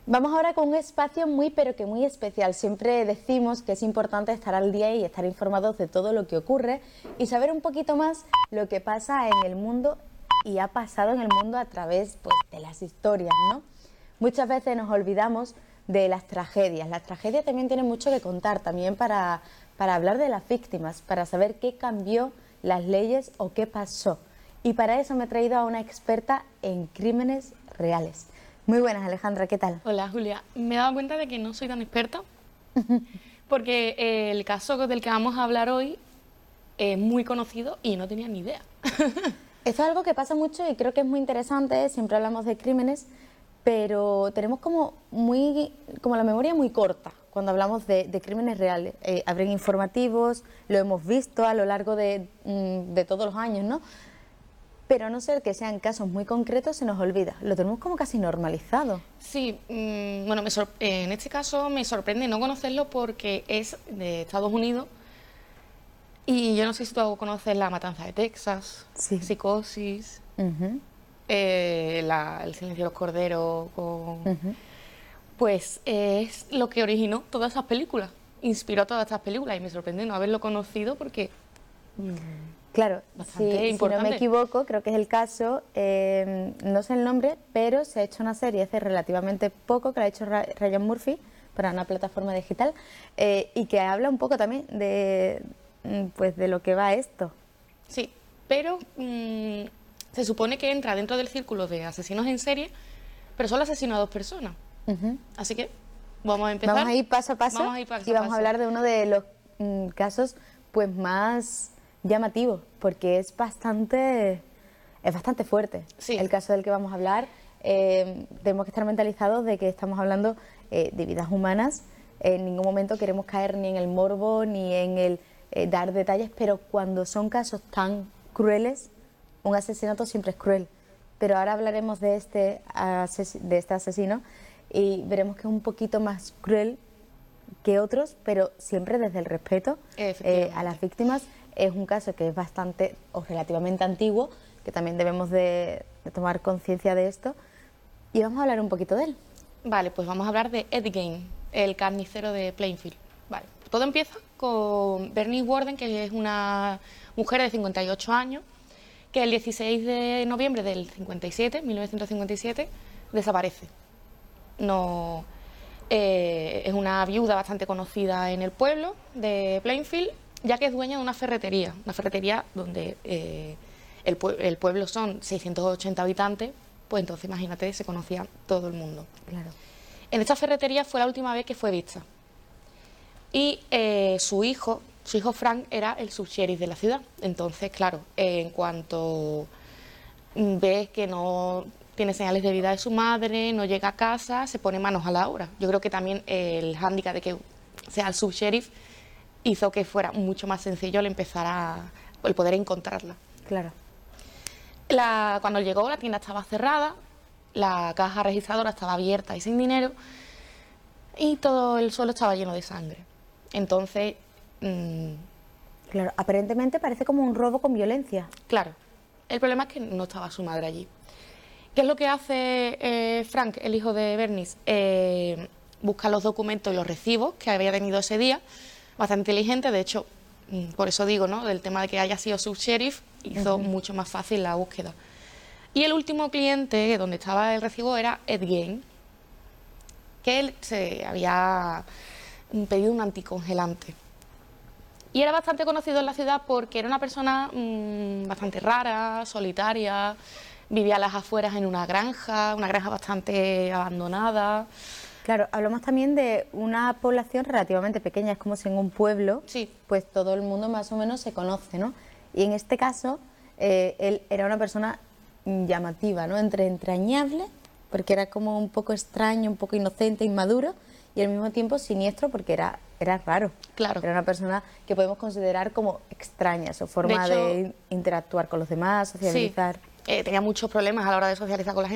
Vamos ahora con un espacio muy pero que muy especial. Siempre decimos que es importante estar al día y estar informados de todo lo que ocurre y saber un poquito más lo que pasa en el mundo y ha pasado en el mundo a través pues, de las historias, ¿no? Muchas veces nos olvidamos de las tragedias. Las tragedias también tienen mucho que contar, también para hablar de las víctimas, para saber qué cambió las leyes o qué pasó. Y para eso me he traído a una experta en crímenes reales. Muy buenas, Alejandra, ¿qué tal? Hola, Julia. Me he dado cuenta de que no soy tan experta porque el caso del que vamos a hablar hoy es muy conocido y no tenía ni idea. Esto es algo que pasa mucho y creo que es muy interesante. Siempre hablamos de crímenes, pero tenemos como la memoria muy corta cuando hablamos de crímenes reales. Abren informativos, lo hemos visto a lo largo de todos los años, ¿no? Pero a no ser que sean casos muy concretos, se nos olvida. Lo tenemos como casi normalizado. Sí, bueno, en este caso me sorprende no conocerlo porque es de Estados Unidos y yo no sé si tú conoces La Matanza de Texas, Sí. Psicosis, El Silencio de los Corderos, pues es lo que originó todas esas películas, inspiró todas estas películas y me sorprende no haberlo conocido porque... Claro, bastante si no me importante. equivoco, creo que es el caso, no sé el nombre, pero se ha hecho una serie hace relativamente poco, que la ha hecho Ryan Murphy para una plataforma digital, y que habla un poco también pues de lo que va esto. Sí, pero se supone que entra dentro del círculo de asesinos en serie, pero solo asesina a 2 personas. Así que vamos a empezar. Vamos a ir paso a paso, Vamos a ir paso y a vamos a paso. hablar de uno de los casos pues más llamativos, porque es bastante fuerte. Sí. El caso del que vamos a hablar, tenemos que estar mentalizados de que estamos hablando de vidas humanas. En ningún momento queremos caer ni en el morbo ni en el dar detalles, pero cuando son casos tan crueles, un asesinato siempre es cruel. Pero ahora hablaremos de este asesino y veremos que es un poquito más cruel que otros, pero siempre desde el respeto a las víctimas. Es un caso que es bastante o relativamente antiguo, que también debemos de tomar conciencia de esto, y vamos a hablar un poquito de él. Vale, pues vamos a hablar de Ed Gein, el carnicero de Plainfield. Vale, todo empieza con Bernice Worden, que es una mujer de 58 años, que el 16 de noviembre del 1957, desaparece. No, es una viuda bastante conocida en el pueblo de Plainfield, ya que es dueña de una ferretería donde el pueblo son 680 habitantes, pues entonces imagínate, se conocía todo el mundo. Claro. En esta ferretería fue la última vez que fue vista. Y su hijo Frank era el subsheriff de la ciudad. Entonces, claro, en cuanto ve que no tiene señales de vida de su madre, no llega a casa, se pone manos a la obra. Yo creo que también el hándicap de que sea el subsheriff hizo que fuera mucho más sencillo el poder encontrarla. Claro. Cuando llegó, la tienda estaba cerrada, la caja registradora estaba abierta y sin dinero, y todo el suelo estaba lleno de sangre. Entonces... Claro, aparentemente parece como un robo con violencia. Claro, el problema es que no estaba su madre allí. ¿Qué es lo que hace Frank, el hijo de Bernice? Busca los documentos y los recibos que había tenido ese día, bastante inteligente. De hecho, por eso digo, ¿no?, del tema de que haya sido subsheriff, hizo mucho más fácil la búsqueda. Y el último cliente donde estaba el recibo era Ed Gein, que él se había pedido un anticongelante. Y era bastante conocido en la ciudad porque era una persona bastante rara, solitaria, vivía a las afueras en una granja bastante abandonada. Claro, hablamos también de una población relativamente pequeña, es como si en un pueblo, sí, pues todo el mundo más o menos se conoce, ¿no? Y en este caso, él era una persona llamativa, ¿no? Entrañable, porque era como un poco extraño, un poco inocente, inmaduro, y al mismo tiempo siniestro porque era raro. Claro. Era una persona que podemos considerar como extraña, su forma de interactuar con los demás, sociabilizar. Sí, tenía muchos problemas a la hora de socializar con la gente.